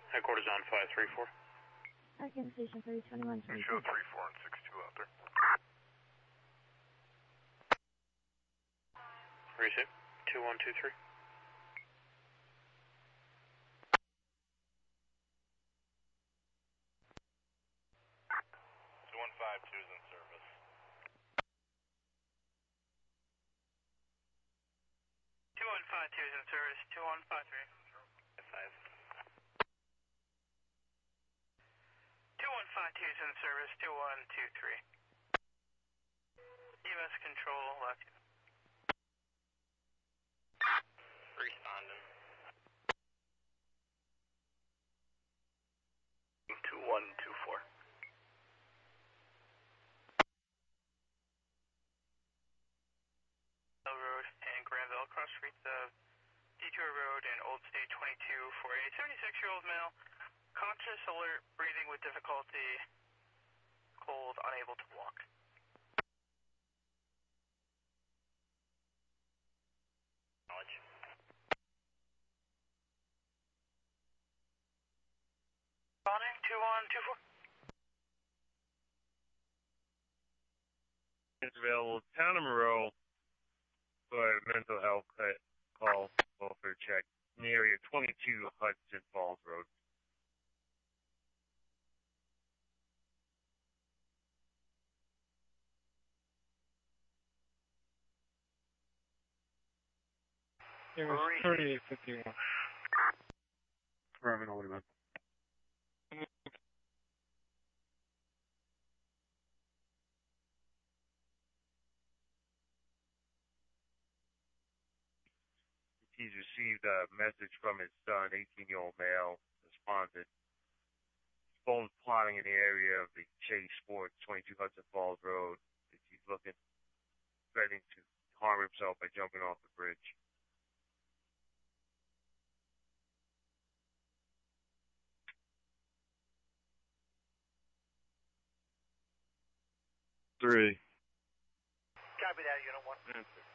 Headquarters on 534. Arkansas Station 321. Show 34 and 62 out there. Receive. 2123. 2152 is in service. 2152 is in service. 2153. 5. 2152 is in service. 2123. EMS control left. Responding. 2124. Road and Granville, cross street of Detour Road and Old State 22 for a 76-year-old male, conscious, alert, breathing with difficulty, cold, unable to walk. Knowledge. Responding, 2124. It's available. Town of Moreau for a mental health call for check in the area 22 Hudson Falls Road. It was 3851. Affirmative, hold on. He's received a message from his son, 18-year-old male, responded. His phone's plotting in the area of the Chase Sports, 22 Hudson Falls Road. He's looking, threatening to harm himself by jumping off the bridge. Copy that, Unit 1.